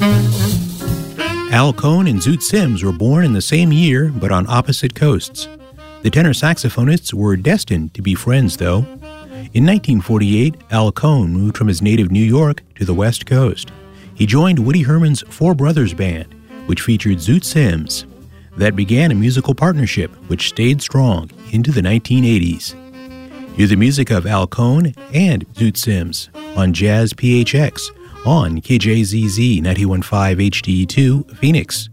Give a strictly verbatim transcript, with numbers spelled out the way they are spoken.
Al Cohn and Zoot Sims were born in the same year, but on opposite coasts. The tenor saxophonists were destined to be friends, though. In nineteen forty-eight, Al Cohn moved from his native New York to the West Coast. He joined Woody Herman's Four Brothers Band, which featured Zoot Sims. That began a musical partnership which stayed strong into the nineteen eighties. Hear the music of Al Cohn and Zoot Sims on Jazz P H X on K J Z Z ninety-one point five H D two Phoenix.